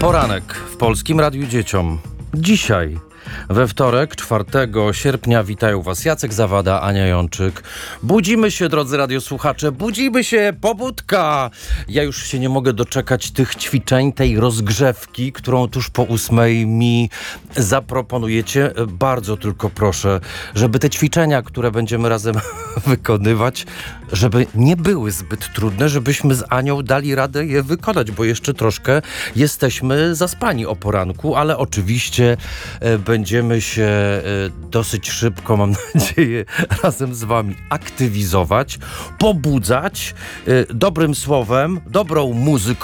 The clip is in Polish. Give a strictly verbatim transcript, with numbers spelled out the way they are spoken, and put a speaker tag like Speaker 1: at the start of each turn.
Speaker 1: Poranek w Polskim Radiu Dzieciom. Dzisiaj, we wtorek, czwartego sierpnia, witają Was Jacek Zawada, Ania Jączyk. Budzimy się, drodzy radiosłuchacze, budzimy się, pobudka! Ja już się nie mogę doczekać tych ćwiczeń, tej rozgrzewki, którą tuż po ósmej mi zaproponujecie. Bardzo tylko proszę, żeby te ćwiczenia, które będziemy razem wykonywać, żeby nie były zbyt trudne, żebyśmy z Anią dali radę je wykonać, bo jeszcze troszkę jesteśmy zaspani o poranku, ale oczywiście e, będziemy się e, dosyć szybko, mam nadzieję, razem z Wami aktywizować, pobudzać e, dobrym słowem, dobrą muzyką.